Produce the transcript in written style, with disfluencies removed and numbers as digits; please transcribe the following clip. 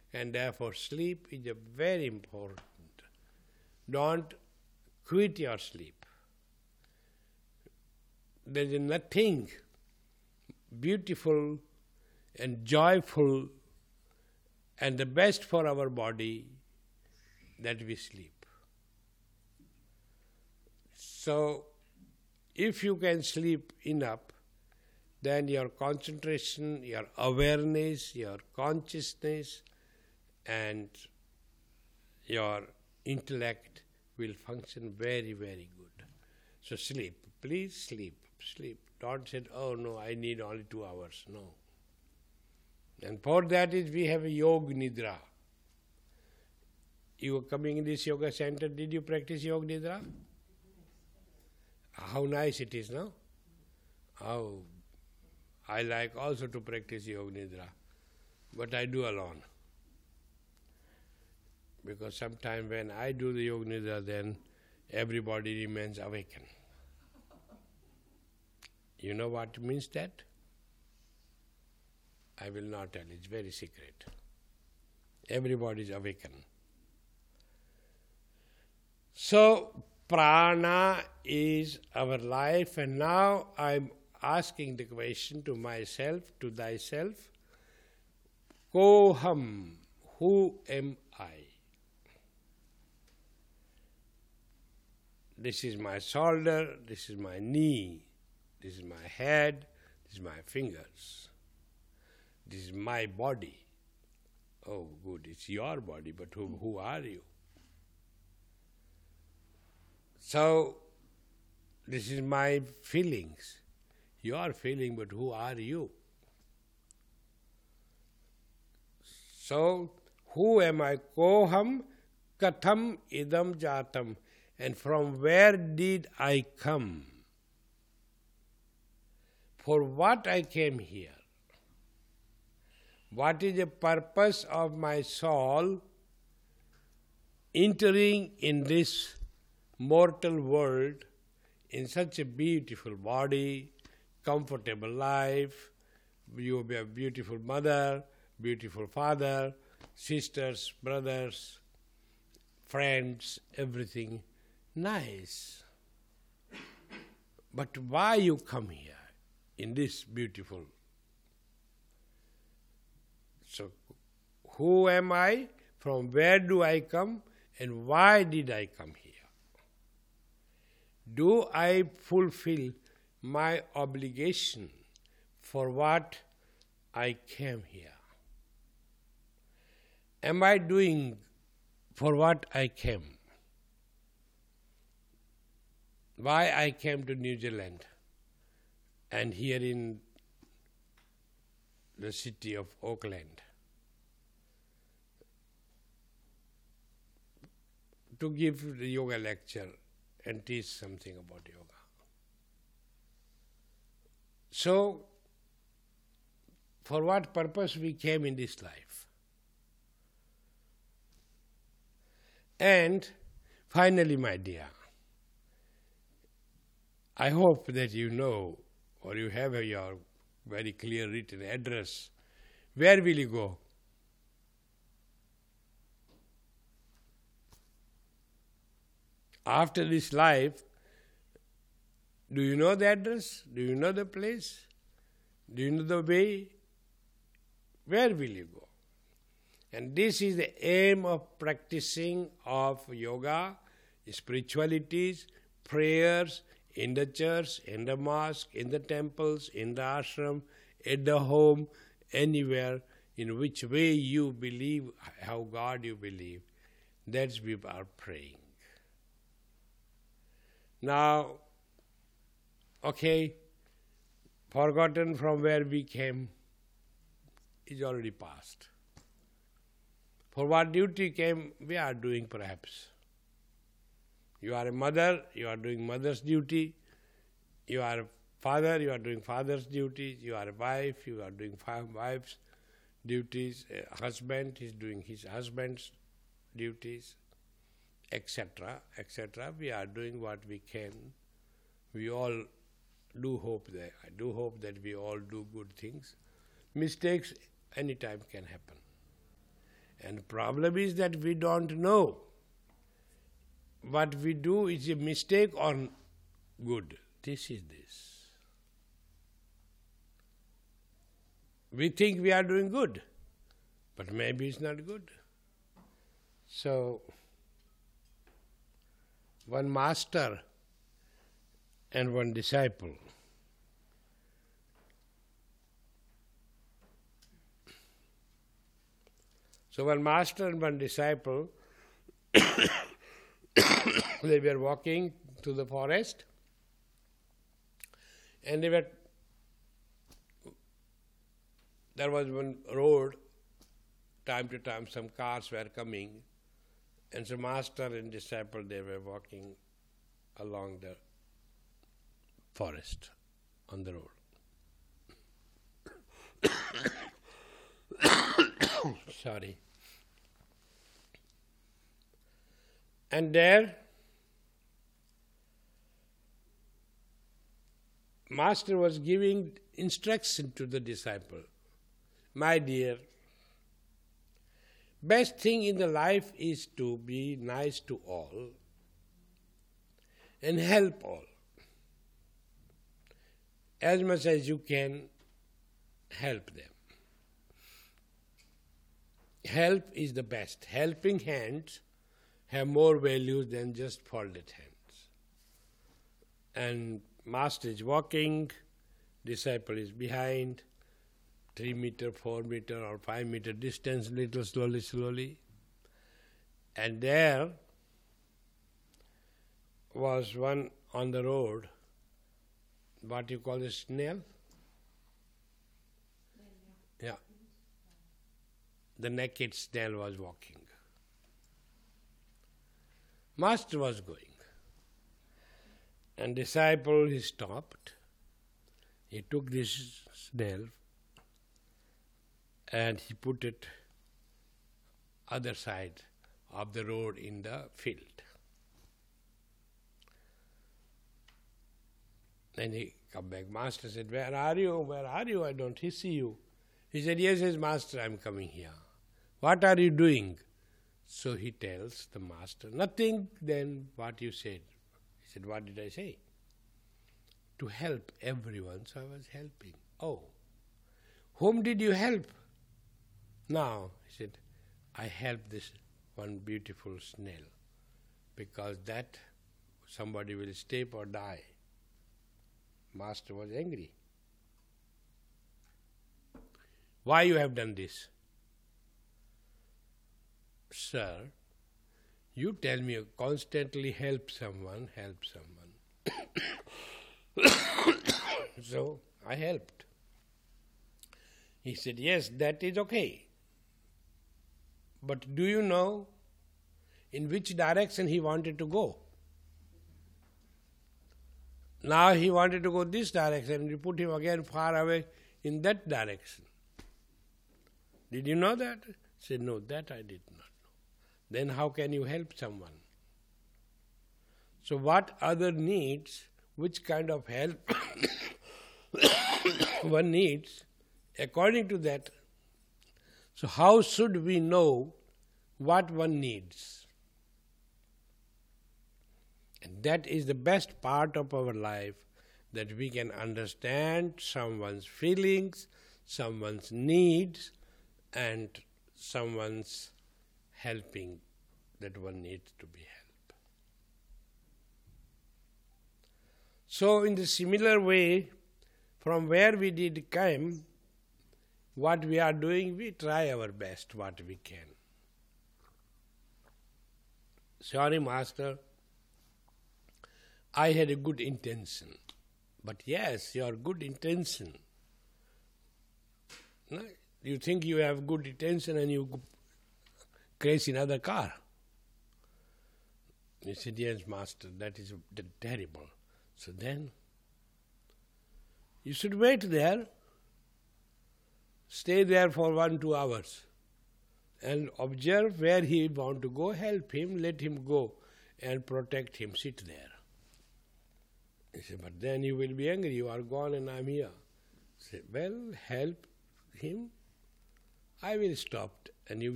And therefore sleep is a very important. Don't quit your sleep. There is nothing beautiful and joyful and the best for our body that we sleep. So, if you can sleep enough, then your concentration, your awareness, your consciousness, and your intellect will function very, very good. So sleep. Please sleep. Sleep. Don't say, oh no, I need only 2 hours. No. And for that is we have a Yoga Nidra. You were coming in this yoga center, did you practice Yoga Nidra? How nice it is, no? Oh, I like also to practice Yoga Nidra, but I do alone. Because sometimes when I do the Yoga Nidra, then everybody remains awakened. You know what means that? I will not tell, it's very secret. Everybody is awakened. So, prana is our life, and now I'm asking the question to myself, to thyself, Koham, who am I? This is my shoulder, this is my knee, this is my head, this is my fingers. This is my body. Oh, good, it's your body, but who are you? So, this is my feelings. You are feeling, but who are you? So, who am I? Koham katham idam jatam. And from where did I come? For what I came here? What is the purpose of my soul entering in this mortal world in such a beautiful body, comfortable life? You will be a beautiful mother, beautiful father, sisters, brothers, friends, everything nice. But why you come here in this beautiful? So, who am I? From where do I come? And why did I come here? Do I fulfill my obligation for what I came here? Am I doing for what I came? Why I came to New Zealand and here in the city of Auckland? To give the yoga lecture and teach something about yoga. So, for what purpose we came in this life? And finally, my dear, I hope that you know or you have your very clear written address. Where will you go? After this life, do you know the address? Do you know the place? Do you know the way? Where will you go? And this is the aim of practicing of yoga, spiritualities, prayers, in the church, in the mosque, in the temples, in the ashram, at the home, anywhere, in which way you believe, how God you believe, that's we are praying. Now, okay, forgotten from where we came is already past. For what duty came, we are doing perhaps. You are a mother, you are doing mother's duty. You are a father, you are doing father's duties. You are a wife, you are doing wife's duties. A husband is doing his husband's duties, etc., etc. We are doing what we can. We all do hope that, I do hope that we all do good things. Mistakes any time can happen. And the problem is that we don't know what we do is a mistake or good. This is this. We think we are doing good, but maybe it's not good. So, one master and one disciple. So one master and one disciple, they were walking to the forest, and there was one road, time to time some cars were coming, and so master and disciple, they were walking along the forest on the road. Sorry. And there, master was giving instruction to the disciple. My dear, best thing in the life is to be nice to all and help all. As much as you can, help them. Help is the best. Helping hands have more value than just folded hands. And master is walking, disciple is behind, 3 meter, 4 meter or 5 meter distance, little slowly. And there was one on the road, what you call a snail? Yeah. The naked snail was walking. Master was going. And disciple, he stopped. He took this snail and he put it other side of the road in the field. Then he come back. Master said, "Where are you? Where are you? I don't see you." He said, "Yes, master, I'm coming here." "What are you doing?" So he tells the master, "Nothing." "Then what you said?" He said, "What did I say?" "To help everyone, so I was helping." "Oh, whom did you help?" "Now," he said, "I helped this one beautiful snail, because that somebody will step or die." Master was angry. "Why you have done this?" "Sir, you tell me you constantly help someone. So I helped." He said, "Yes, that is okay. But do you know in which direction he wanted to go? Now he wanted to go this direction, and you put him again far away in that direction. Did you know that?" He said, "No, that I did not know." "Then how can you help someone?" So what other needs, which kind of help one needs, according to that. So how should we know what one needs? And that is the best part of our life, that we can understand someone's feelings, someone's needs, and someone's helping that one needs to be helped. So in the similar way, from where we did come, what we are doing, we try our best what we can. "Sorry, master, I had a good intention." "But yes, your good intention. No, you think you have good intention and you crash another car." He said, "Yes, master, that is terrible." So then, you should wait there, stay there for 1-2 hours, and observe where he want to go, help him, let him go, and protect him, sit there. He said, "But then you will be angry, you are gone and I am here." He said, "Well, help him, I will stop and you